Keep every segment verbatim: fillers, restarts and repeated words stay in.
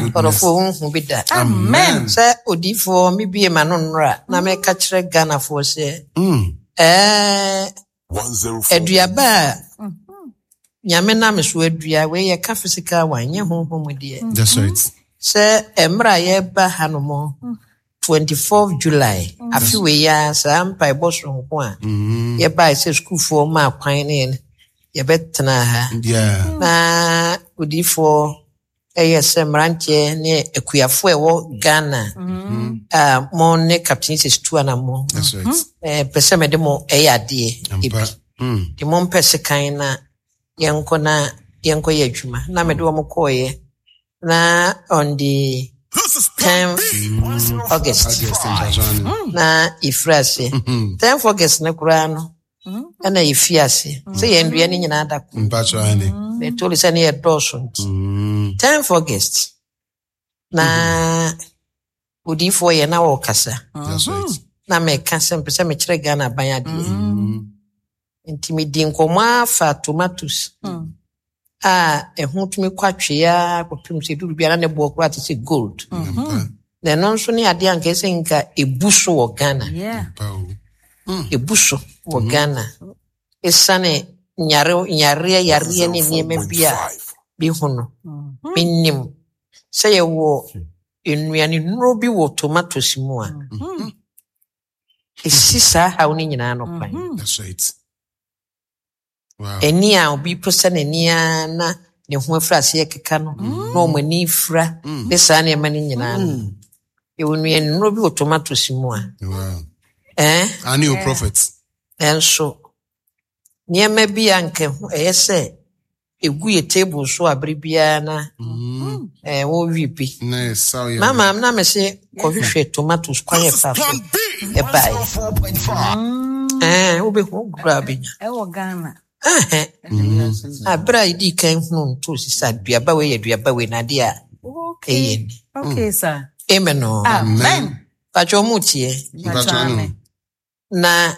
Orofo hu bi da. Amen. Say odifo mi bie ma no nra na me ka kire Ghana fo se. Mm. Eh aduaba nyame na me so adua we ye ka physical wan ye honhom de. That's right. Say emra ye ba hanomo twenty-fourth July afi we ya sa mpa iboso nko a ye ba se school fo ma kwan ne ye betena ha. Yeah. Na odifo eye se mranche ne ekuyafo ewo Ghana ah mo ne captain is two anamo. That's right. Eh pese me de mo eye ade Ampa. ebi Mm. de mo pese kan na yenko na yenko ye adwuma na me de mo koye na on the tenth August August in Tanzania. na ifrase tenth August na kura no na ifiase se ye ndua ni nyina da ko Mpacho ane. me toli se ne ye doso Mm. tenth August na odifo ye na wo kasa That's right. na me kasa mpese me kire Ghana ban ade Mm. ntimi di nkoma fa tomatoes ah ehun tumi kwatwe ya kopim se duru bia na ne bo kura te se gold na no nso ne ade anka se nka ebuso wo Ghana Yeah. Pao. ebuso wo Ghana esane nyare nyare yare ne niema bia bi hono minim se ye wo enuane nro bi wo tomatoes mu a esisa ha woni nyina no kwan That's right. Wow. eni a obi posa n'ani a na ne ho afrase ye keka no na omani fra ne saa ne ma ne nyina no e wonu enro bi wo tomatoes mu a Wow. eh I knew prophets. enso niema bi anke ho eyese egu ye table so abribia na eh wo wi bi Nice. So yeah. mama na me se ko hwehwe tomatoes kwan ye fa so e bai eh wo be ho gura binya Ewo Ghana. eh abra idi kan hu to sisa duaba we ye duaba we na de a Okay. eh Okay, sir. amen o Amen. pacho mutie Mpacho ane. na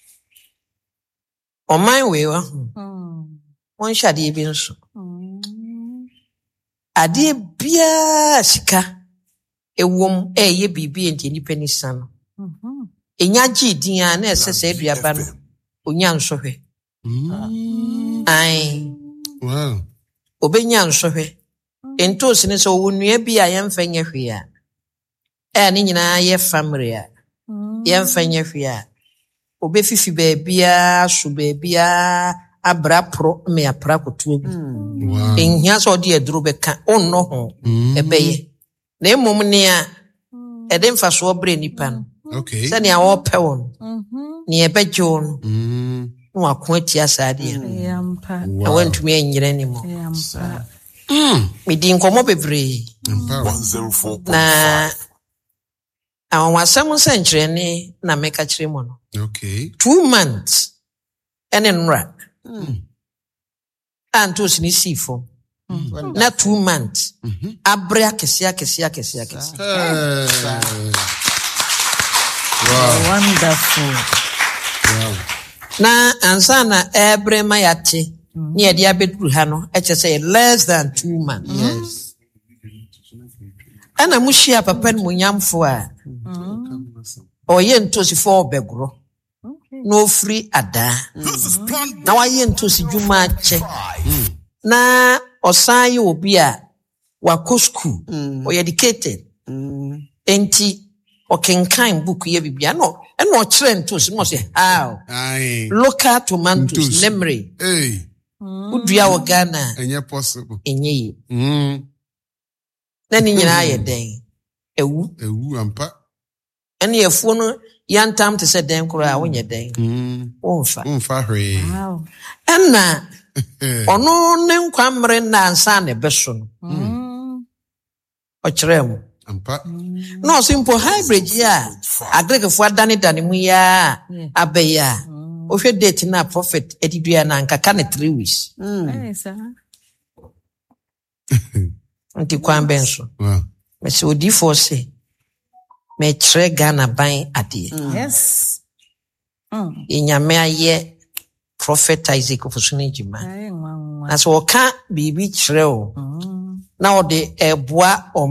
oman we wa Mm. won shade bi nso Mm. ade bia sika ewom eye bibi enti nipa ni san Mhm. enya gidin a na esese aduaba no onya nsohwe Mm. ai Wow. obenya nsohwe entos ne so wonua bi a yemfa nya hwe a e ne nyina ye family a yemfa nya hwe a obefifi baabia so baabia abra pro me apra kotu bi Wow. enhia so de aduro beka onno ho Mm. ebeye na emom ne a ede mfa so bre nipa no Okay. se ne a wo pe won Mhm. ne ebeje won Mm. no akon atia saade Yampa. na wantumi anyire ni mo Yampa. Mm. me di nkomo bebre Empower. na awasam senchire ne na meka kire mo no Okay. two months ene nra antos ni sifo na two months abra kesia kesia kesia kesia Hey. Wow. Wonderful. Wow. na ansa na ebre ma yate ni e dia beduru ha no e che say less than two months Yes. ana muhia papa no nyamfo a oye ntosi fo obegro no free ada na waye ntosi dwuma ache na osan ye obi a wako school or educated enti okenkan book ye bibia no e no kire ntosi mo say how Aye. local tomatoes Ntosi. lemre Hey. udua wo Ghana Enye possible. enye yi Mm. na ni nyina ye den ewu Ewu ampa. ene yefuo no yantam te se den koro a wonye den Mm. wonfa Umfa hwe. Wow. ena ono ne nkwamre na ansa ne beso no Mm. o kirem Ampa. no simple hybrid ya agrege fu adane dane mu ya abeya o hwe date na prophet edidua na nkaka ne three weeks Hey, sir. nti kwambe nso Wow. me se odifo se me kire Ghana ban ade Yes. Mm. enyame aye prophet Isaac ofusuni jima Ay, mama. na so oka bibi kire o Mm. na ode eboa o